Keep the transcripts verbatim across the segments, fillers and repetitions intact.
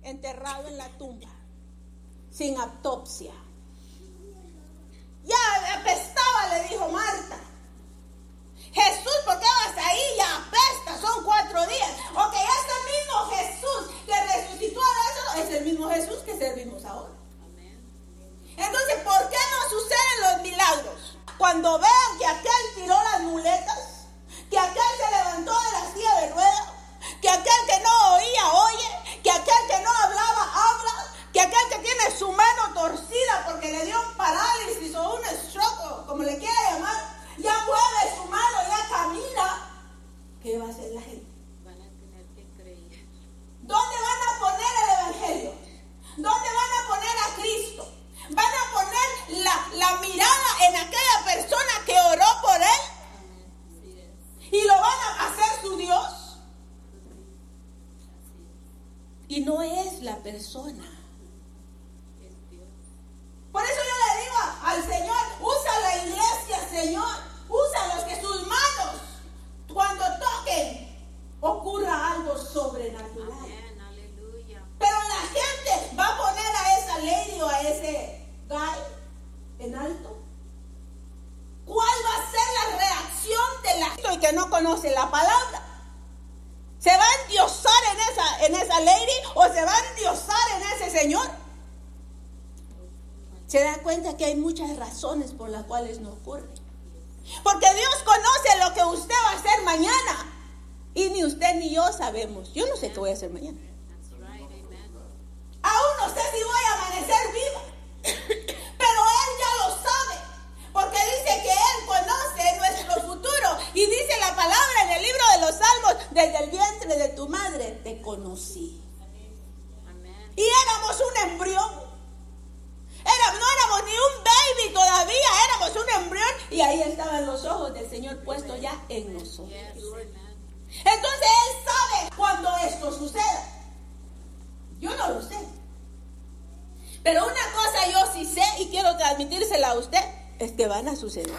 enterrado en la tumba, sin autopsia. Ya apestaba, le dijo Marta. Jesús, ¿por qué vas ahí? Ya apesta, son cuatro días. Ok, este mismo Jesús que resucitó a Lázaro es el mismo Jesús que servimos ahora. Entonces, ¿por qué no suceden los milagros? Cuando vean que aquel tiró las muletas, que aquel se levantó de la silla de ruedas, que aquel que no oía, oye, que aquel que no hablaba, habla, que aquel que tiene su mano torcida porque le dio un parálisis o un stroke, como le quiera llamar, ya mueve su mano, ya camina. ¿Qué va a hacer la gente? Van a tener que creer. ¿Dónde van a poner el evangelio? ¿Dónde van a poner a Cristo? Van a poner la, la mirada en aquella persona que oró por él y lo van a hacer su Dios. Y no es la persona. Por eso yo le digo al Señor, usa la iglesia, Señor, úsalos, que sus manos cuando toquen ocurra algo sobrenatural. Amén, aleluya. Pero la gente va a poner a esa lady o a ese guy en alto. ¿Cuál va a ser la reacción de la gente que no conoce la palabra? ¿Se va a endiosar en esa, en esa lady o se va a endiosar en ese señor? Se da cuenta que hay muchas razones por las cuales no ocurre. Porque Dios conoce lo que usted va a hacer mañana. Y ni usted ni yo sabemos. Yo no sé qué voy a hacer mañana. Aún no sé si voy a amanecer viva. Pero Él ya lo sabe. Porque dice que Él conoce nuestro futuro. Y dice la palabra en el libro de los Salmos: desde el vientre de tu madre te conocí. Y éramos un embrión. Era, no éramos ni un baby todavía, éramos un embrión y ahí estaban los ojos del Señor puestos ya en nosotros. Entonces Él sabe cuando esto suceda. Yo no lo sé. Pero una cosa yo sí sé y quiero transmitírsela a usted, es que van a suceder.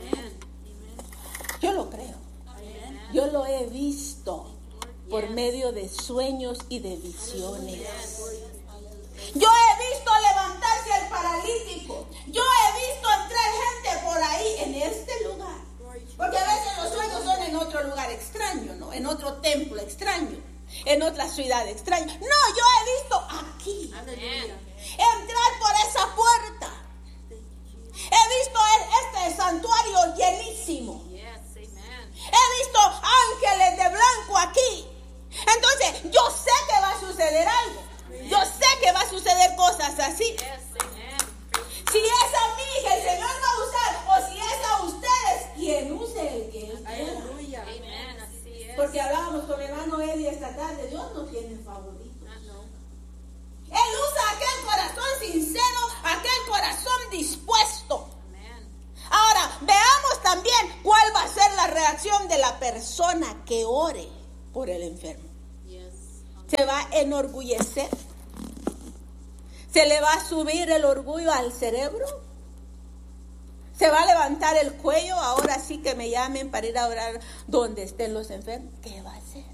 Yo lo creo. Yo lo he visto por medio de sueños y de visiones. Yo he visto levantarse al paralítico. Yo he visto entrar gente por ahí en este lugar. Porque a veces los sueños son en otro lugar extraño, ¿no? En otro templo extraño, en otra ciudad extraña. No, yo he visto aquí entrar por esa puerta. He visto este santuario llenísimo. He visto ángeles de blanco aquí. Entonces, yo sé que va a suceder algo. Yo sé que va a suceder cosas así. Si es a mí que el Señor va a usar, o si es a ustedes, quien use el que Él quiera. Porque hablábamos con mi hermano Eddie esta tarde, Dios no tiene favoritos. Él usa aquel corazón sincero, aquel corazón dispuesto. Ahora, veamos también cuál va a ser la reacción de la persona que ore por el enfermo. Se va a enorgullecer. Se le va a subir el orgullo al cerebro. Se va a levantar el cuello. Ahora sí que me llamen para ir a orar donde estén los enfermos. ¿Qué va a hacer?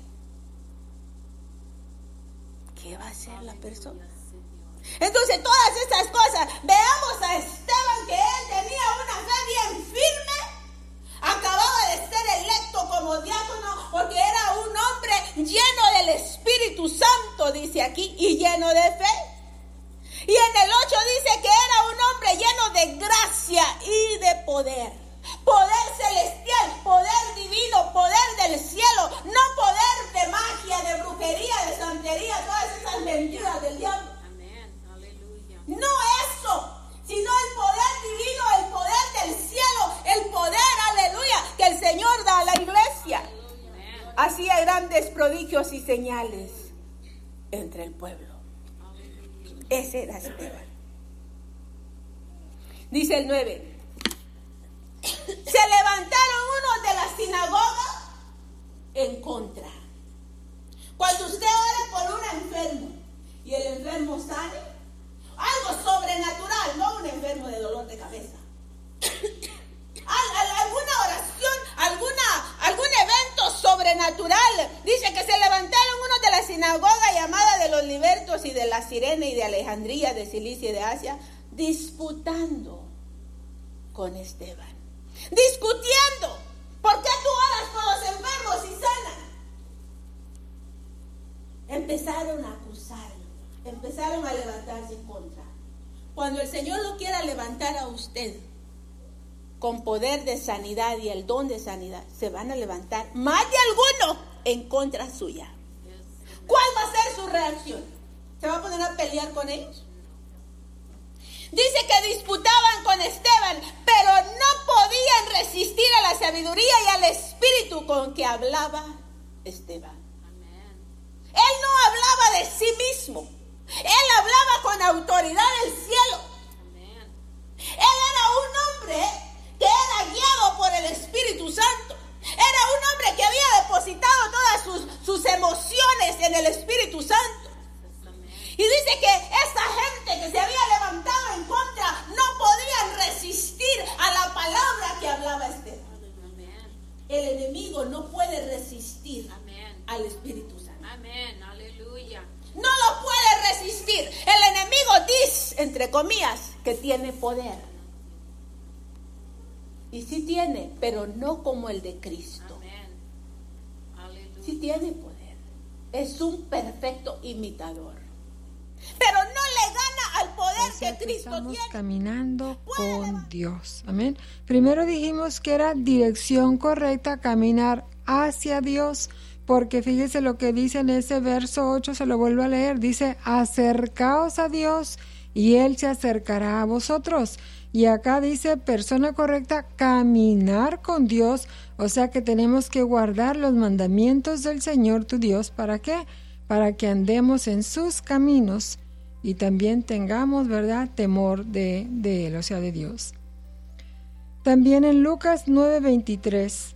¿Qué va a hacer la persona? Entonces, todas estas cosas. Veamos a Esteban, que él tenía una fe bien firme. Acababa de ser electo como diácono porque era un hombre lleno del Espíritu Santo, dice aquí, y lleno de fe. Y en el ocho dice que era un hombre lleno de gracia y de poder. Poder celestial, poder divino, poder del cielo, no poder de magia, de brujería, de santería, todas esas mentiras del diablo. No eso, sino el poder divino, el poder del cielo, el poder, aleluya, que el Señor da a la iglesia. Hacía grandes prodigios y señales entre el pueblo. Ese era Esteban. Dice el nueve. Se levantaron unos de la sinagoga en contra. Cuando usted ora por un enfermo y el enfermo sale, algo sobrenatural, no un enfermo de dolor de cabeza. Alguna oración, alguna, algún evento sobrenatural. Dice que se levantaron unos de la sinagoga llamada de los libertos y de la Cirene y de Alejandría, de Cilicia y de Asia, disputando con Esteban. Discutiendo. ¿Por qué tú oras por los enfermos y sanan? Empezaron a acusarlo. Empezaron a levantarse en contra. Cuando el Señor lo quiera levantar a usted con poder de sanidad y el don de sanidad, se van a levantar más de alguno en contra suya. ¿Cuál va a ser su reacción? ¿Se va a poner a pelear con ellos? Dice que disputaban con Esteban, pero no podían resistir a la sabiduría y al espíritu con que hablaba Esteban. Él no hablaba de sí mismo. Él hablaba con autoridad del cielo. Él era un hombre que era guiado por el Espíritu Santo. Era un hombre que había depositado todas sus, sus emociones en el Espíritu Santo. Y dice que esta gente que se había levantado en contra no podían resistir a la palabra que hablaba Esteban. El enemigo no puede resistir al Espíritu Santo. Amén, aleluya. No lo puede resistir. El enemigo dice, entre comillas, que tiene poder. Y sí tiene, pero no como el de Cristo. Amén. Aleluya. Sí tiene poder. Es un perfecto imitador. Pero no le gana al poder O sea que que Cristo estamos tiene. caminando con Dios. Amén. Primero dijimos que era dirección correcta, caminar hacia Dios, porque fíjese lo que dice en ese verso ocho, se lo vuelvo a leer, dice, acercaos a Dios y Él se acercará a vosotros. Y acá dice, persona correcta, caminar con Dios, o sea que tenemos que guardar los mandamientos del Señor tu Dios. ¿Para qué? Para que andemos en sus caminos y también tengamos, ¿verdad?, temor de, de Él, o sea, de Dios. También en Lucas nueve veintitrés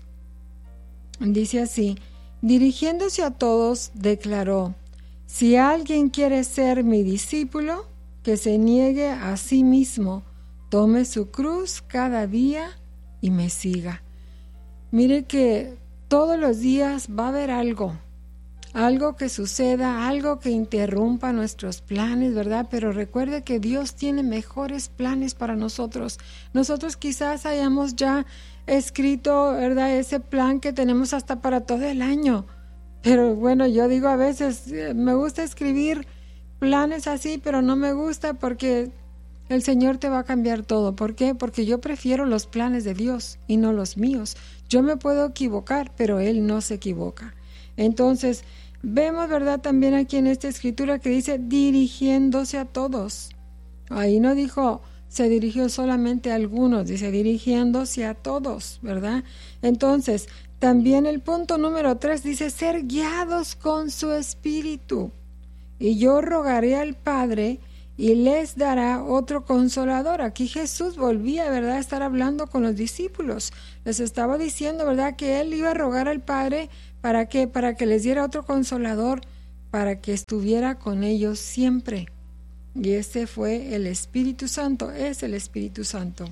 dice así, dirigiéndose a todos, declaró, si alguien quiere ser mi discípulo, que se niegue a sí mismo, tome su cruz cada día y me siga. Mire que todos los días va a haber algo, algo que suceda, algo que interrumpa nuestros planes, ¿verdad? Pero recuerde que Dios tiene mejores planes para nosotros. Nosotros quizás hayamos ya escrito, ¿verdad?, ese plan que tenemos hasta para todo el año. Pero bueno, yo digo a veces, me gusta escribir planes así, pero no me gusta porque el Señor te va a cambiar todo. ¿Por qué? Porque yo prefiero los planes de Dios y no los míos. Yo me puedo equivocar, pero Él no se equivoca. Entonces, vemos, ¿verdad?, también aquí en esta escritura que dice dirigiéndose a todos. Ahí no dijo se dirigió solamente a algunos, dice dirigiéndose a todos, ¿verdad? Entonces, también el punto número tres dice ser guiados con su espíritu. Y yo rogaré al Padre y les dará otro consolador. Aquí Jesús volvía, ¿verdad?, a estar hablando con los discípulos. Les estaba diciendo, ¿verdad?, que Él iba a rogar al Padre. ¿Para qué? Para que les diera otro consolador, para que estuviera con ellos siempre. Y ese fue el Espíritu Santo, es el Espíritu Santo.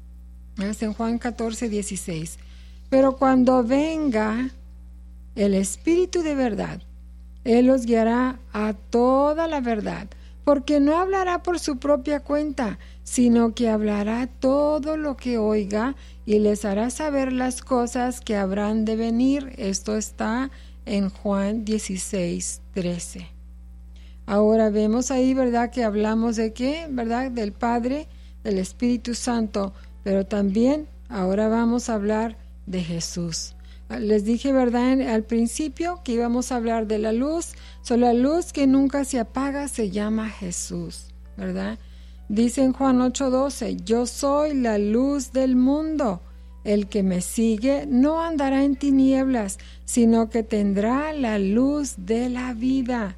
Es en Juan catorce, dieciséis. Pero cuando venga el Espíritu de verdad, Él los guiará a toda la verdad, porque no hablará por su propia cuenta, sino que hablará todo lo que oiga y les hará saber las cosas que habrán de venir. Esto está en Juan dieciséis, trece. Ahora vemos ahí, ¿verdad?, que hablamos de qué, ¿verdad?, del Padre, del Espíritu Santo, pero también ahora vamos a hablar de Jesús. Les dije, ¿verdad?, al principio que íbamos a hablar de la luz. So, la luz que nunca se apaga se llama Jesús, ¿verdad? Dice en Juan ocho, doce, yo soy la luz del mundo. El que me sigue no andará en tinieblas, sino que tendrá la luz de la vida.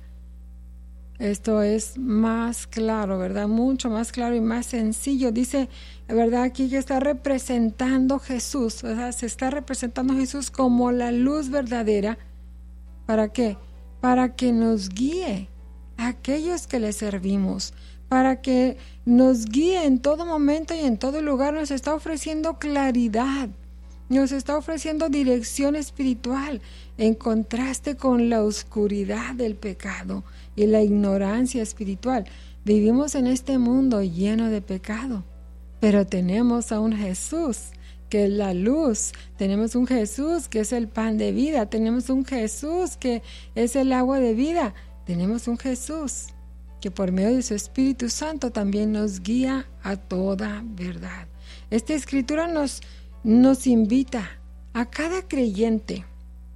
Esto es más claro, ¿verdad? Mucho más claro y más sencillo. Dice, ¿verdad?, aquí que está representando Jesús, ¿verdad? Se está representando Jesús como la luz verdadera. ¿Para qué? Para que nos guíe a aquellos que le servimos, para que nos guíe en todo momento y en todo lugar. Nos está ofreciendo claridad, Nos está ofreciendo dirección espiritual en contraste con la oscuridad del pecado y la ignorancia espiritual. Vivimos en este mundo lleno de pecado, pero tenemos a un Jesús que es la luz, tenemos un Jesús que es el pan de vida, tenemos un Jesús que es el agua de vida, tenemos un Jesús que por medio de su Espíritu Santo también nos guía a toda verdad. Esta escritura nos, nos invita a cada creyente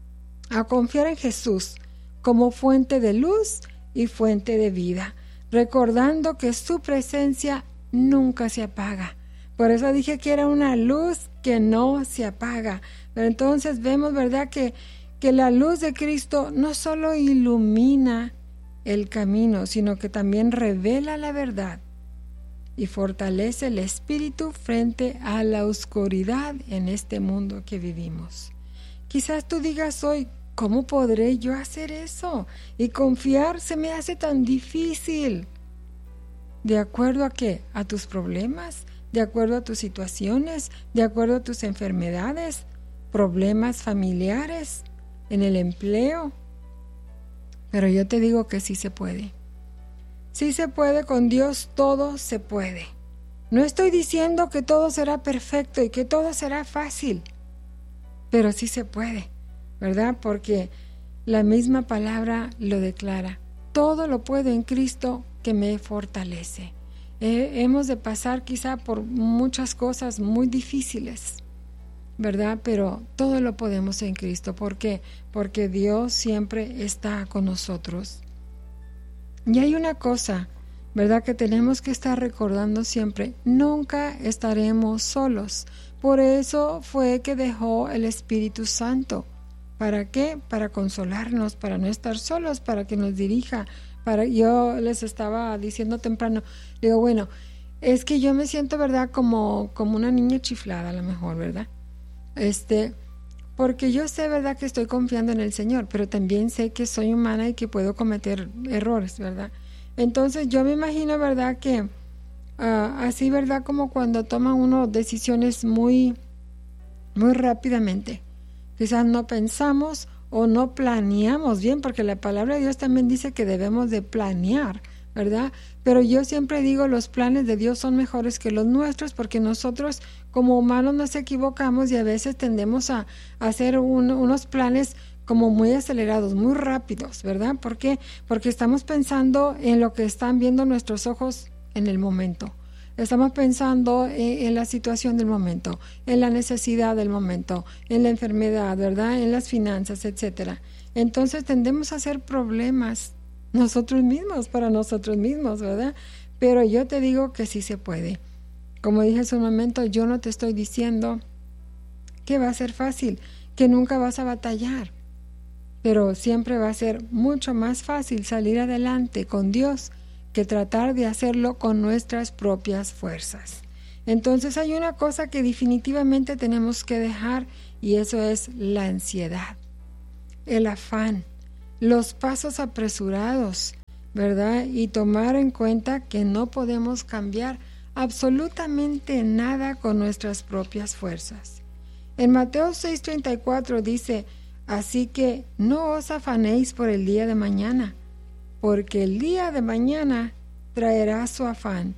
a confiar en Jesús como fuente de luz y fuente de vida, recordando que su presencia nunca se apaga. Por eso dije que era una luz que no se apaga. Pero entonces vemos, ¿verdad?, que, que la luz de Cristo no solo ilumina el camino, sino que también revela la verdad y fortalece el espíritu frente a la oscuridad en este mundo que vivimos. Quizás tú digas hoy, ¿cómo podré yo hacer eso? Y confiar se me hace tan difícil. ¿De acuerdo a qué? ¿A tus problemas? ¿De acuerdo a tus situaciones? ¿De acuerdo a tus enfermedades? ¿Problemas familiares? ¿En el empleo? Pero yo te digo que sí se puede. Sí se puede, con Dios todo se puede. No estoy diciendo que todo será perfecto y que todo será fácil, pero sí se puede, ¿verdad? Porque la misma palabra lo declara. Todo lo puedo en Cristo que me fortalece. Eh, hemos de pasar quizá por muchas cosas muy difíciles, ¿verdad? Pero todo lo podemos en Cristo. ¿Por qué? Porque Dios siempre está con nosotros. Y hay una cosa, ¿verdad?, que tenemos que estar recordando siempre: nunca estaremos solos. Por eso fue que dejó el Espíritu Santo. ¿Para qué? Para consolarnos, para no estar solos, para que nos dirija. Para, yo les estaba diciendo temprano, digo, bueno, es que yo me siento, ¿verdad?, como, como una niña chiflada a lo mejor, ¿verdad? Este, porque yo sé, ¿verdad?, que estoy confiando en el Señor, pero también sé que soy humana y que puedo cometer errores, ¿verdad? Entonces yo me imagino, ¿verdad?, que uh, así, ¿verdad?, como cuando toma uno decisiones muy, muy rápidamente. Quizás no pensamos o no planeamos bien, porque la palabra de Dios también dice que debemos de planear, ¿verdad? Pero yo siempre digo, los planes de Dios son mejores que los nuestros, porque nosotros como humanos nos equivocamos y a veces tendemos a, a hacer un, unos planes como muy acelerados, muy rápidos, ¿verdad? ¿Por qué? Porque estamos pensando en lo que están viendo nuestros ojos en el momento. Estamos pensando en, en la situación del momento, en la necesidad del momento, en la enfermedad, ¿verdad?, en las finanzas, etcétera. Entonces tendemos a hacer problemas nosotros mismos, para nosotros mismos, ¿verdad? Pero yo te digo que sí se puede. Como dije hace un momento, yo no te estoy diciendo que va a ser fácil, que nunca vas a batallar, pero siempre va a ser mucho más fácil salir adelante con Dios que tratar de hacerlo con nuestras propias fuerzas. Entonces hay una cosa que definitivamente tenemos que dejar, y eso es la ansiedad, el afán, los pasos apresurados, ¿verdad? Y tomar en cuenta que no podemos cambiar absolutamente nada con nuestras propias fuerzas. En Mateo seis treinta y cuatro dice: así que no os afanéis por el día de mañana, porque el día de mañana traerá su afán.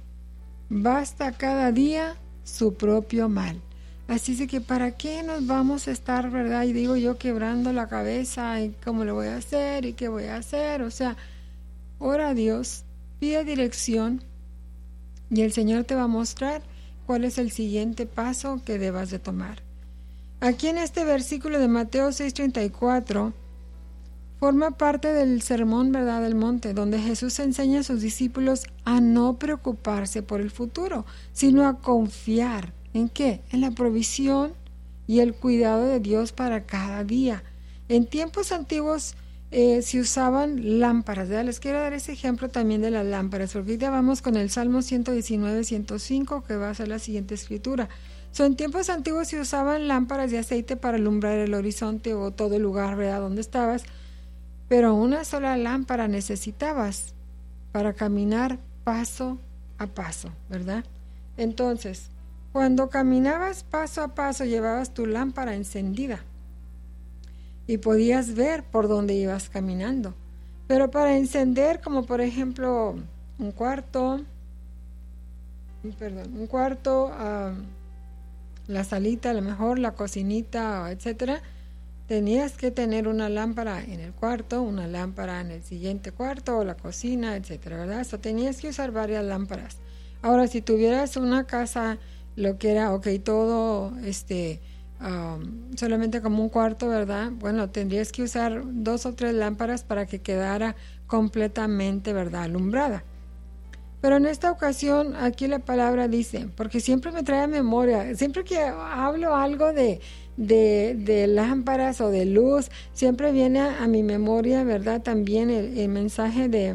Basta cada día su propio mal. Así es que ¿para qué nos vamos a estar, verdad? Y digo yo, quebrando la cabeza, y cómo lo voy a hacer, y qué voy a hacer. O sea, ora a Dios, pide dirección, y el Señor te va a mostrar cuál es el siguiente paso que debas de tomar. Aquí en este versículo de Mateo seis treinta y cuatro forma parte del sermón, ¿verdad?, del monte, donde Jesús enseña a sus discípulos a no preocuparse por el futuro, sino a confiar. ¿En qué? En la provisión y el cuidado de Dios para cada día. En tiempos antiguos eh, se usaban lámparas, ¿verdad? Les quiero dar ese ejemplo también de las lámparas, porque ahorita vamos con el Salmo ciento diecinueve, ciento cinco, que va a ser la siguiente escritura. So, en tiempos antiguos se usaban lámparas de aceite para alumbrar el horizonte o todo el lugar, ¿verdad?, donde estabas, pero una sola lámpara necesitabas para caminar paso a paso, ¿verdad? Entonces, Cuando caminabas paso a paso, llevabas tu lámpara encendida y podías ver por dónde ibas caminando. Pero para encender, como por ejemplo un cuarto, perdón, un cuarto, uh, la salita, a lo mejor la cocinita, etcétera, tenías que tener una lámpara en el cuarto, una lámpara en el siguiente cuarto, o la cocina, etcétera, ¿verdad? So, tenías que usar varias lámparas. Ahora, si tuvieras una casa, lo que era, ok, todo, este, um, solamente como un cuarto, ¿verdad? Bueno, tendrías que usar dos o tres lámparas para que quedara completamente, ¿verdad?, alumbrada. Pero en esta ocasión, aquí la palabra dice, porque siempre me trae a memoria, siempre que hablo algo de, de, de lámparas o de luz, siempre viene a, a mi memoria, ¿verdad?, también el, el mensaje de,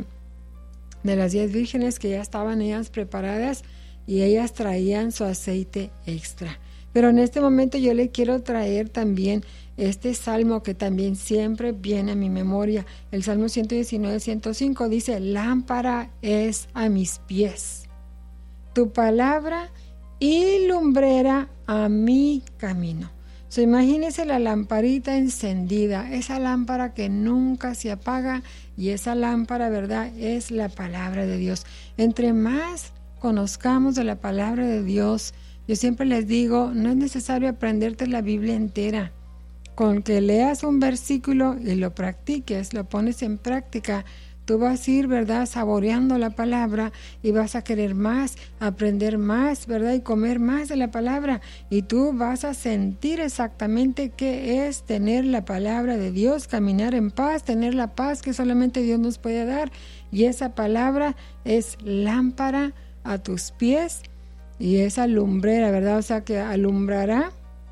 de las diez vírgenes que ya estaban ellas preparadas y ellas traían su aceite extra. Pero en este momento yo le quiero traer también este salmo que también siempre viene a mi memoria. El Salmo ciento diecinueve, ciento cinco dice, lámpara es a mis pies tu palabra y lumbrera a mi camino. So, imagínese la lamparita encendida, esa lámpara que nunca se apaga, y esa lámpara, ¿verdad?, es la palabra de Dios. Entre más conozcamos de la palabra de Dios, yo siempre les digo, no es necesario aprenderte la Biblia entera. Con que leas un versículo y lo practiques, lo pones en práctica, tú vas a ir, ¿verdad?, saboreando la palabra y vas a querer más, aprender más, ¿verdad?, y comer más de la palabra. Y tú vas a sentir exactamente qué es tener la palabra de Dios, caminar en paz, tener la paz que solamente Dios nos puede dar. Y esa palabra es lámpara a tus pies y esa lumbrera, ¿verdad? O sea, que alumbrará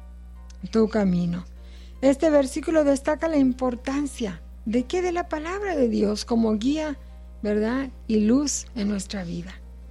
tu camino. Este versículo destaca la importancia de qué, de la palabra de Dios como guía, ¿verdad?, y luz en nuestra vida.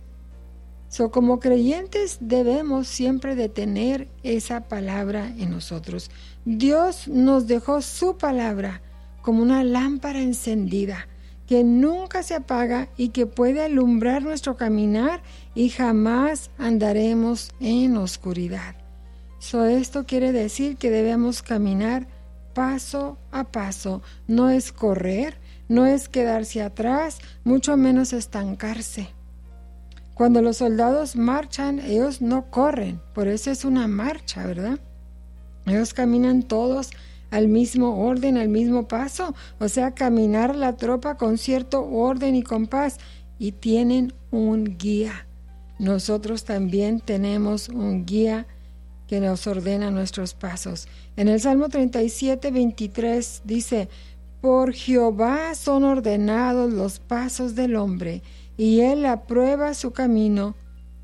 So, como creyentes debemos siempre de tener esa palabra en nosotros. Dios nos dejó su palabra como una lámpara encendida que nunca se apaga y que puede alumbrar nuestro caminar y jamás andaremos en oscuridad. So, esto quiere decir que debemos caminar paso a paso. No es correr, no es quedarse atrás, mucho menos estancarse. Cuando los soldados marchan, ellos no corren, por eso es una marcha, ¿verdad? Ellos caminan todos al mismo orden, al mismo paso, o sea, caminar la tropa con cierto orden y compás, y tienen un guía. Nosotros también tenemos un guía que nos ordena nuestros pasos. En el Salmo treinta y siete, veintitrés dice, por Jehová son ordenados los pasos del hombre, y él aprueba su camino.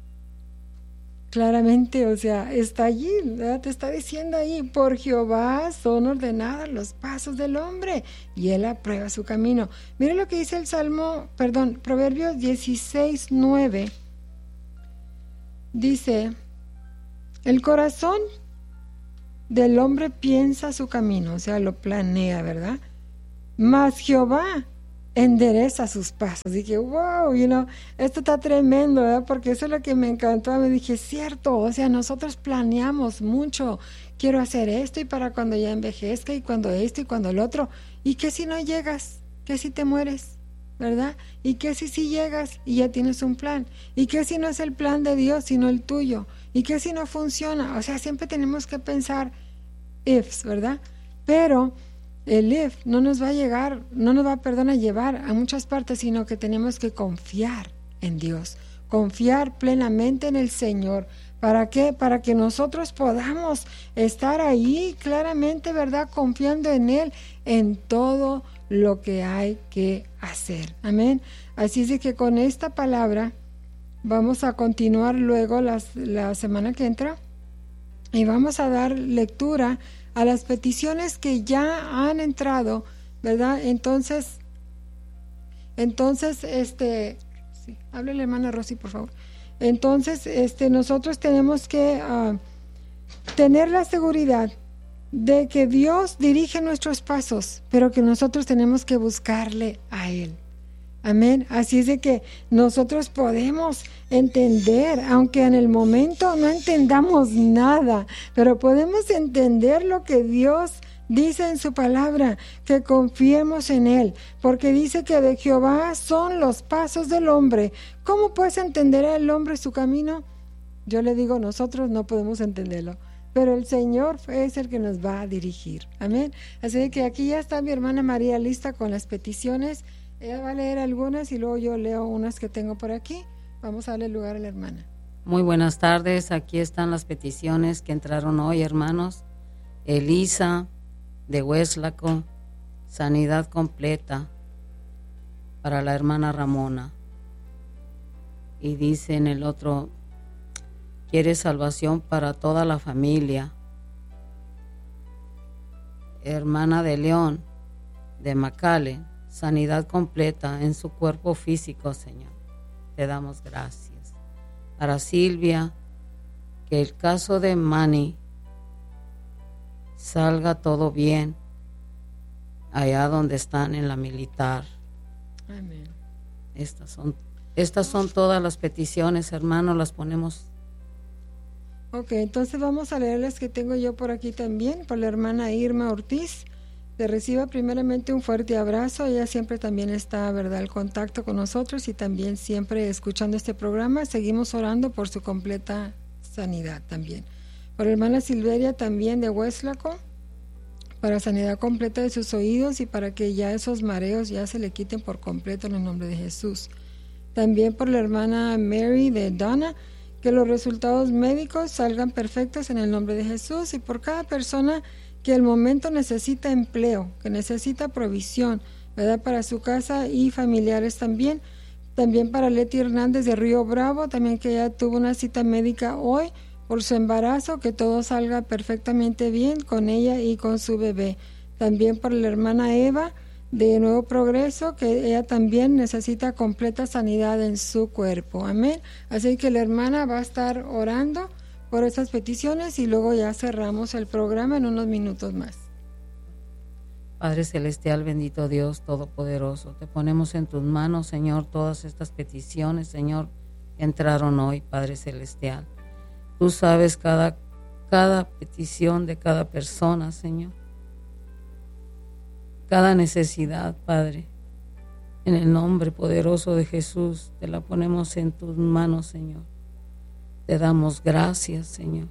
Claramente, o sea, está allí, ¿verdad? Te está diciendo ahí, por Jehová son ordenados los pasos del hombre, y él aprueba su camino. Mire lo que dice el Salmo, perdón, Proverbios dieciséis, nueve. Dice, el corazón del hombre piensa su camino, o sea, lo planea, ¿verdad? Mas Jehová endereza sus pasos. Dije, wow, you know, esto está tremendo, ¿verdad? Porque eso es lo que me encantó. Me dije, cierto, o sea, nosotros planeamos mucho. Quiero hacer esto y para cuando ya envejezca y cuando esto y cuando el otro. ¿Y qué si no llegas? ¿Qué si te mueres? ¿Verdad? ¿Y qué si sí llegas y ya tienes un plan? ¿Y qué si no es el plan de Dios, sino el tuyo? ¿Y qué si no funciona? O sea, siempre tenemos que pensar ifs, ¿verdad? Pero el if no nos va a llegar, no nos va, perdón, a llevar a muchas partes, sino que tenemos que confiar en Dios, confiar plenamente en el Señor. ¿Para qué? Para que nosotros podamos estar ahí claramente, ¿verdad?, confiando en Él en todo lo que hay que hacer. Amén. Así es de que con esta palabra vamos a continuar luego las, la semana que entra y vamos a dar lectura a las peticiones que ya han entrado, ¿verdad? Entonces, entonces, este, sí, háblale, hermana Rosy, por favor. Entonces, este, nosotros tenemos que uh, tener la seguridad de que Dios dirige nuestros pasos, pero que nosotros tenemos que buscarle a Él. Amén. Así es de que nosotros podemos entender, aunque en el momento no entendamos nada, pero podemos entender lo que Dios dice en su palabra, que confiemos en Él, porque dice que de Jehová son los pasos del hombre. ¿Cómo pues entenderá el hombre su camino? Yo le digo, nosotros no podemos entenderlo, pero el Señor es el que nos va a dirigir. Amén. Así que aquí ya está mi hermana María lista con las peticiones. Ella va a leer algunas y luego yo leo unas que tengo por aquí. Vamos a darle lugar a la hermana. Muy buenas tardes. Aquí están las peticiones que entraron hoy, hermanos. Elisa de Hueslaco, sanidad completa para la hermana Ramona. Y dice en el otro, quiere salvación para toda la familia. Hermana de León, de Macale, sanidad completa en su cuerpo físico, Señor. Te damos gracias. Para Silvia, que el caso de Manny salga todo bien allá donde están en la militar. Amén. Estas son, estas son todas las peticiones, hermanos, las ponemos. Ok, entonces vamos a leer las que tengo yo por aquí también, por la hermana Irma Ortiz. Le reciba primeramente un fuerte abrazo. Ella siempre también está, ¿verdad?, el contacto con nosotros y también siempre escuchando este programa. Seguimos orando por su completa sanidad también. Por la hermana Silveria también de Hueslaco, para sanidad completa de sus oídos y para que ya esos mareos ya se le quiten por completo en el nombre de Jesús. También por la hermana Mary de Donna, que los resultados médicos salgan perfectos en el nombre de Jesús, y por cada persona que al momento necesita empleo, que necesita provisión, ¿verdad?, para su casa y familiares también. También para Leti Hernández de Río Bravo, también que ya tuvo una cita médica hoy por su embarazo, que todo salga perfectamente bien con ella y con su bebé. También por la hermana Eva de Nuevo Progreso, que ella también necesita completa sanidad en su cuerpo. Amén. Así que la hermana va a estar orando por esas peticiones y luego ya cerramos el programa en unos minutos más. Padre Celestial, bendito Dios Todopoderoso, te ponemos en tus manos, Señor, todas estas peticiones, Señor, que entraron hoy, Padre Celestial. Tú sabes cada, cada petición de cada persona, Señor. Cada necesidad, Padre. En el nombre poderoso de Jesús, te la ponemos en tus manos, Señor. Te damos gracias, Señor.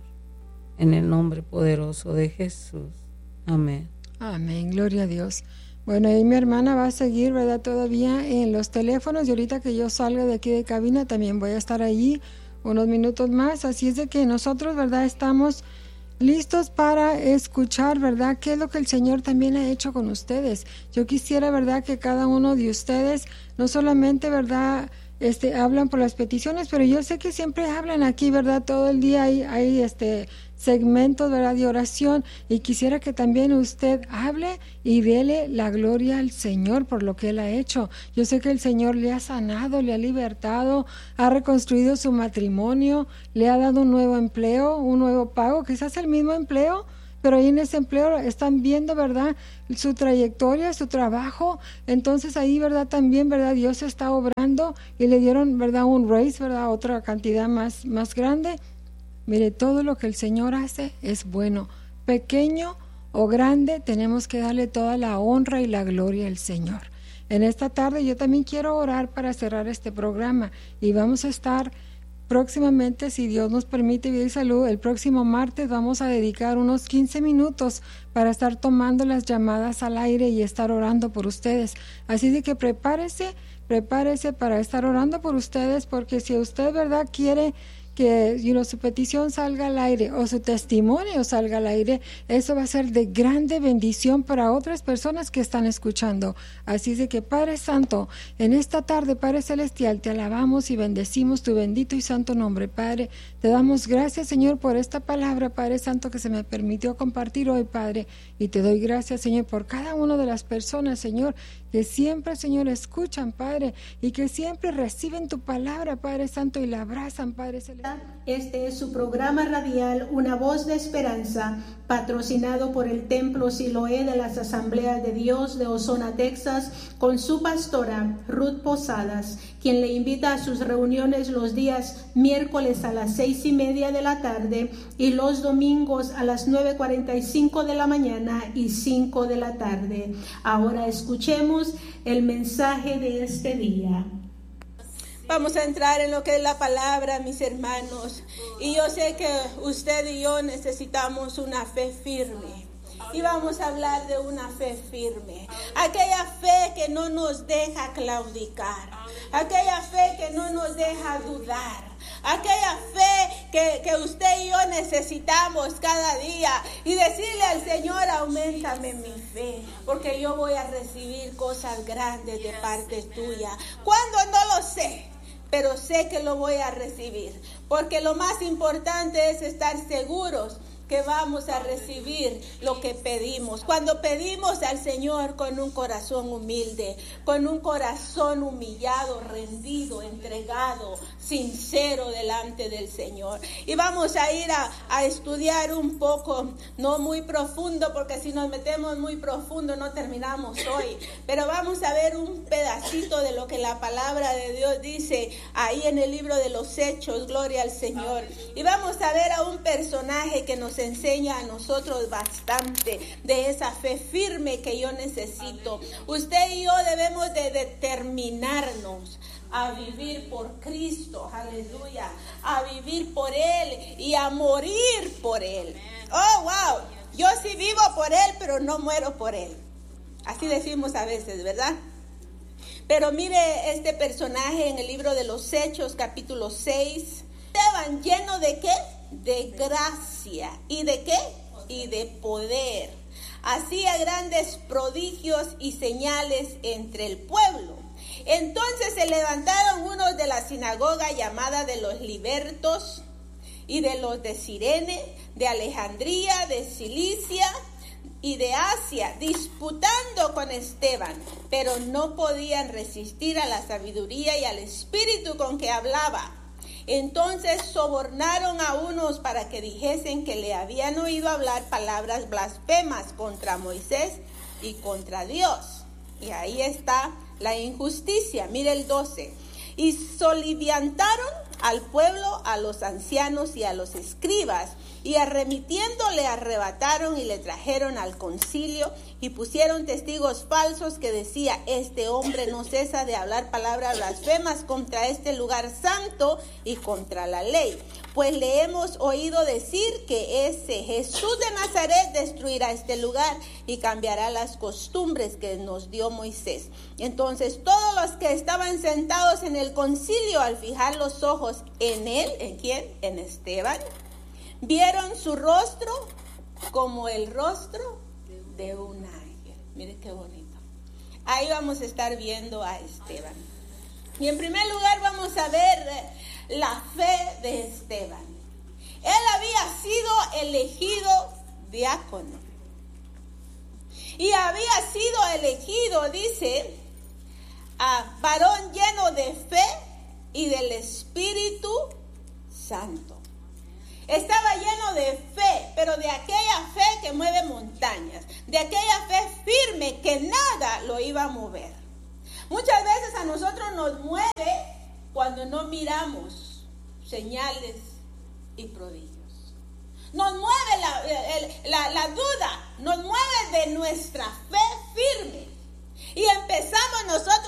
En el nombre poderoso de Jesús. Amén. Amén, gloria a Dios. Bueno, ahí mi hermana va a seguir, ¿verdad?, todavía en los teléfonos, y ahorita que yo salga de aquí de cabina también voy a estar allí unos minutos más. Así es de que nosotros, ¿verdad?, estamos listos para escuchar, ¿verdad?, qué es lo que el Señor también ha hecho con ustedes. Yo quisiera, ¿verdad?, que cada uno de ustedes no solamente, ¿verdad?, este hablan por las peticiones, pero yo sé que siempre hablan aquí, ¿verdad?, todo el día hay, hay este segmentos, ¿verdad?, de oración, y quisiera que también usted hable y dele la gloria al Señor por lo que Él ha hecho. Yo sé que el Señor le ha sanado, le ha libertado, ha reconstruido su matrimonio, le ha dado un nuevo empleo, un nuevo pago, quizás el mismo empleo, pero ahí en ese empleo están viendo, ¿verdad?, su trayectoria, su trabajo. Entonces ahí, ¿verdad?, también, ¿verdad?, Dios está obrando y le dieron, ¿verdad?, un raise, ¿verdad?, otra cantidad más, más grande. Mire, todo lo que el Señor hace es bueno. Pequeño o grande, tenemos que darle toda la honra y la gloria al Señor. En esta tarde yo también quiero orar para cerrar este programa, y vamos a estar próximamente, si Dios nos permite, vida y salud, el próximo martes vamos a dedicar unos quince minutos para estar tomando las llamadas al aire y estar orando por ustedes. Así de que prepárese, prepárese para estar orando por ustedes, porque si usted, ¿verdad?, quiere que you know, su petición salga al aire o su testimonio salga al aire, eso va a ser de grande bendición para otras personas que están escuchando. Así de que, Padre Santo, en esta tarde, Padre Celestial, te alabamos y bendecimos tu bendito y santo nombre, Padre. Te damos gracias, Señor, por esta palabra, Padre Santo, que se me permitió compartir hoy, Padre. Y te doy gracias, Señor, por cada una de las personas, Señor, que siempre, Señor, escuchan, Padre, y que siempre reciben tu palabra, Padre Santo, y la abrazan, Padre Celestial. Despierta. Este es su programa radial Una Voz de Esperanza, patrocinado por el Templo Siloé de las Asambleas de Dios de Ozona, Texas, con su pastora Ruth Posadas, quien le invita a sus reuniones los días miércoles a las seis y media de la tarde y los domingos a las nueve cuarenta y cinco de la mañana y cinco de la tarde. Ahora escuchemos el mensaje de este día. Vamos a entrar en lo que es la palabra, mis hermanos. Y yo sé que usted y yo necesitamos una fe firme. Y vamos a hablar de una fe firme. Aquella fe que no nos deja claudicar. Aquella fe que no nos deja dudar. Aquella fe que, que usted y yo necesitamos cada día. Y decirle al Señor, auméntame mi fe. Porque yo voy a recibir cosas grandes de parte tuya. ¿Cuándo? No lo sé. Pero sé que lo voy a recibir, porque lo más importante es estar seguros que vamos a recibir lo que pedimos. Cuando pedimos al Señor con un corazón humilde, con un corazón humillado, rendido, entregado, sincero delante del Señor. Y vamos a ir a, a estudiar un poco, no muy profundo, porque si nos metemos muy profundo no terminamos hoy. Pero vamos a ver un pedacito de lo que la palabra de Dios dice ahí en el libro de los Hechos, gloria al Señor. Y vamos a ver a un personaje que nos enseña a nosotros bastante de esa fe firme que yo necesito. Usted y yo debemos de determinarnos a vivir por Cristo, aleluya, a vivir por Él y a morir por Él. Oh, wow, yo sí vivo por Él, pero no muero por Él. Así decimos a veces, ¿verdad? Pero mire este personaje en el libro de los Hechos, capítulo seis. Esteban, lleno de ¿qué? De gracia. ¿Y de qué? Y de poder. Hacía grandes prodigios y señales entre el pueblo. Entonces se levantaron unos de la sinagoga llamada de los libertos y de los de Cirene, de Alejandría, de Cilicia y de Asia, disputando con Esteban, pero no podían resistir a la sabiduría y al espíritu con que hablaba. Entonces sobornaron a unos para que dijesen que le habían oído hablar palabras blasfemas contra Moisés y contra Dios. Y ahí está la injusticia. Mire el doce. Y soliviantaron al pueblo, a los ancianos y a los escribas, y arremitiendo le arrebataron y le trajeron al concilio y pusieron testigos falsos que decía: este hombre no cesa de hablar palabras blasfemas contra este lugar santo y contra la ley. Pues le hemos oído decir que ese Jesús de Nazaret destruirá este lugar y cambiará las costumbres que nos dio Moisés. Entonces todos los que estaban sentados en el concilio, al fijar los ojos en él, ¿en quién? En Esteban, vieron su rostro como el rostro de un ángel. Mire qué bonito. Ahí vamos a estar viendo a Esteban. Y en primer lugar vamos a ver la fe de Esteban. Él había sido elegido diácono. Y había sido elegido, dice, a varón lleno de fe y del Espíritu Santo. Estaba lleno de fe, pero de aquella fe que mueve montañas, de aquella fe firme que nada lo iba a mover. Muchas veces a nosotros nos mueve cuando no miramos señales y prodigios. Nos mueve la, la, la duda, nos mueve de nuestra fe firme. Y empezamos nosotros